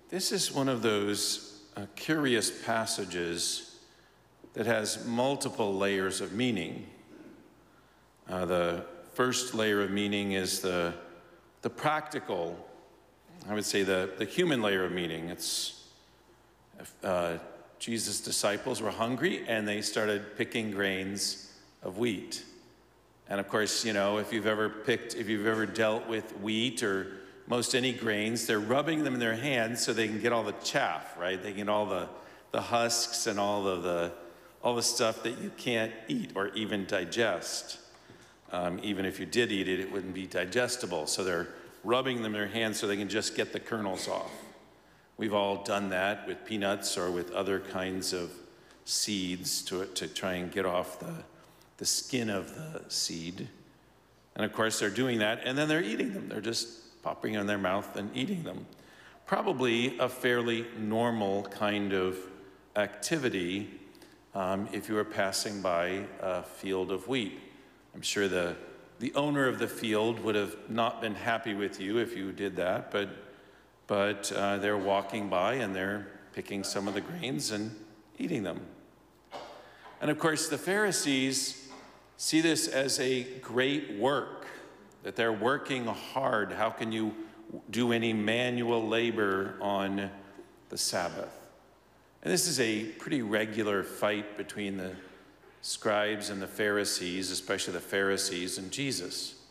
This is one of those curious passages that has multiple layers of meaning. The first layer of meaning is the practical, I would say the human layer of meaning. It's Jesus' disciples were hungry and they started picking grains of wheat. And of course, you know, if you've ever dealt with wheat or most any grains, they're rubbing them in their hands so they can get all the chaff, right? They get all the husks and all the stuff that you can't eat or even digest. Even if you did eat it, it wouldn't be digestible. So they're rubbing them in their hands so they can just get the kernels off. We've all done that with peanuts or with other kinds of seeds to try and get off the skin of the seed. And of course they're doing that and then they're eating them. They're just popping in their mouth and eating them. Probably a fairly normal kind of activity if you were passing by a field of wheat. I'm sure the owner of the field would have not been happy with you if you did that, but they're walking by and they're picking some of the grains and eating them. And of course, the Pharisees see this as a great work, that they're working hard. How can you do any manual labor on the Sabbath? And this is a pretty regular fight between the scribes and the Pharisees, especially the Pharisees and Jesus.